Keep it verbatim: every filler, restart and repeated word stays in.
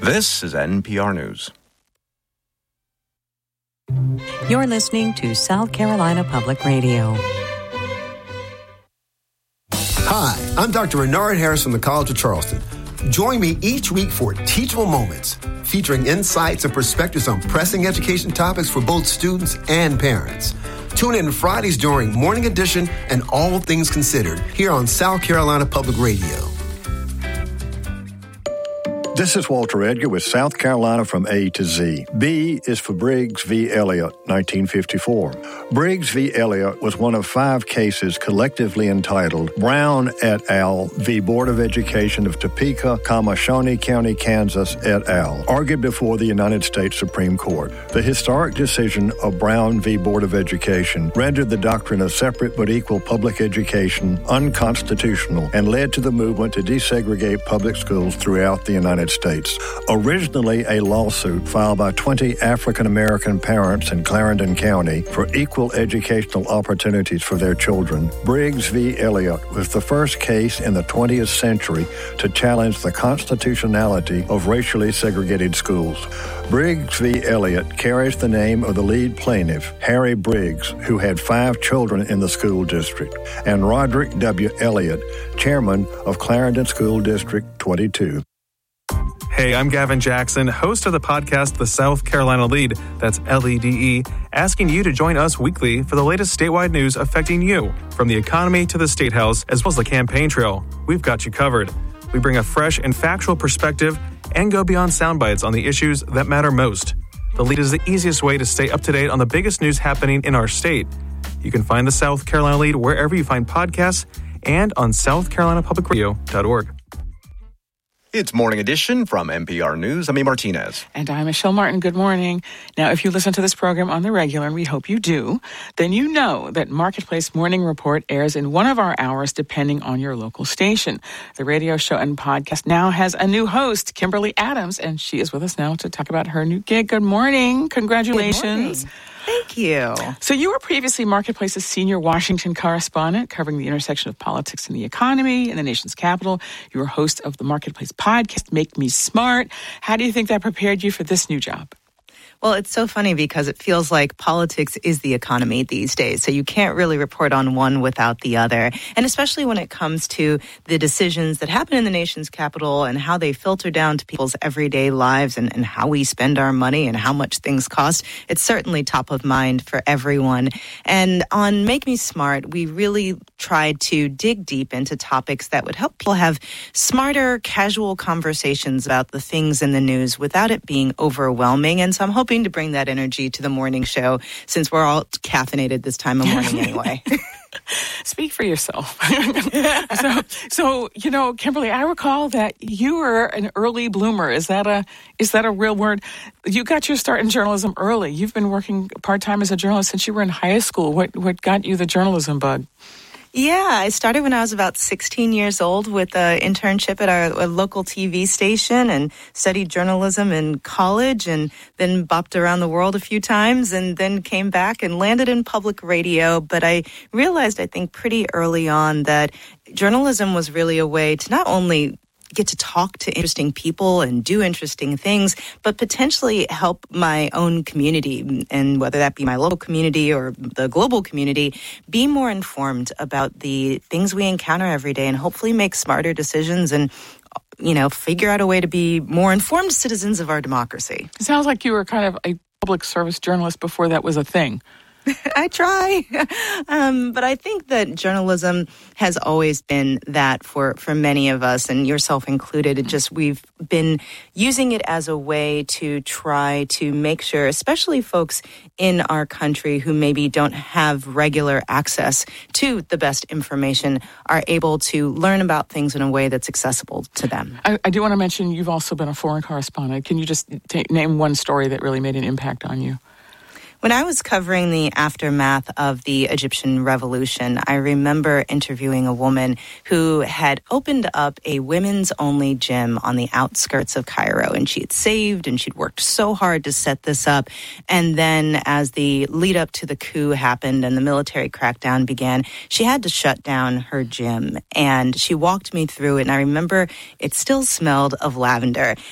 This is N P R News. You're listening to South Carolina Public Radio. Hi, I'm Doctor Renard Harris from the College of Charleston. Join me each week for Teachable Moments, featuring insights and perspectives on pressing education topics for both students and parents. Tune in Fridays during Morning Edition and All Things Considered here on South Carolina Public Radio. This is Walter Edgar with South Carolina from A to Z. B is for Briggs v. Elliott, nineteen fifty-four. Briggs v. Elliott was one of five cases collectively entitled Brown et al. v. Board of Education of Topeka, Shawnee County, Kansas et al., argued before the United States Supreme Court. The historic decision of Brown v. Board of Education rendered the doctrine of separate but equal public education unconstitutional and led to the movement to desegregate public schools throughout the United States. Originally a lawsuit filed by twenty African-American parents in Clarendon County for equal educational opportunities for their children, Briggs v. Elliott was the first case in the twentieth century to challenge the constitutionality of racially segregated schools. Briggs v. Elliott carries the name of the lead plaintiff, Harry Briggs, who had five children in the school district, and Roderick W. Elliott, chairman of Clarendon School District twenty-two. Hey, I'm Gavin Jackson, host of the podcast The South Carolina Lead, that's L E D E, asking you to join us weekly for the latest statewide news affecting you, from the economy to the State House, as well as the campaign trail. We've got you covered. We bring a fresh and factual perspective and go beyond sound bites on the issues that matter most. The Lead is the easiest way to stay up to date on the biggest news happening in our state. You can find the South Carolina Lead wherever you find podcasts and on south carolina public radio dot org. It's Morning Edition from N P R News. I'm A. Martinez. And I'm Michelle Martin. Good morning. Now, if you listen to this program on the regular, and we hope you do, then you know that Marketplace Morning Report airs in one of our hours depending on your local station. The radio show and podcast now has a new host, Kimberly Adams, and she is with us now to talk about her new gig. Good morning. Congratulations. Good morning. Thank you. So you were previously Marketplace's senior Washington correspondent, covering the intersection of politics and the economy in the nation's capital. You were host of the Marketplace podcast, Make Me Smart. How do you think that prepared you for this new job? Well, it's so funny because it feels like politics is the economy these days. So you can't really report on one without the other. And especially when it comes to the decisions that happen in the nation's capital and how they filter down to people's everyday lives and, and how we spend our money and how much things cost. It's certainly top of mind for everyone. And on Make Me Smart, we really tried to dig deep into topics that would help people have smarter, casual conversations about the things in the news without it being overwhelming. And so I'm hoping to bring that energy to the morning show since we're all caffeinated this time of morning anyway. Speak for yourself. so, so, you know, Kimberly, I recall that you were an early bloomer. Is that a is that a real word? You got your start in journalism early. You've been working part-time as a journalist since you were in high school. What what got you the journalism bug? Yeah, I started when I was about sixteen years old with an internship at our, a local T V station and studied journalism in college and then bopped around the world a few times and then came back and landed in public radio. But I realized, I think, pretty early on that journalism was really a way to not only get to talk to interesting people and do interesting things, but potentially help my own community, and whether that be my local community or the global community, be more informed about the things we encounter every day and hopefully make smarter decisions and, you know, figure out a way to be more informed citizens of our democracy. It sounds like you were kind of a public service journalist before that was a thing. I try. Um, but I think that journalism has always been that for, for many of us, and yourself included. It just we've been using it as a way to try to make sure, especially folks in our country who maybe don't have regular access to the best information, are able to learn about things in a way that's accessible to them. I, I do want to mention you've also been a foreign correspondent. Can you just t- name one story that really made an impact on you? When I was covering the aftermath of the Egyptian Revolution, I remember interviewing a woman who had opened up a women's-only gym on the outskirts of Cairo, and she had saved and she'd worked so hard to set this up. And then as the lead-up to the coup happened and the military crackdown began, she had to shut down her gym. And she walked me through it, and I remember it still smelled of lavender.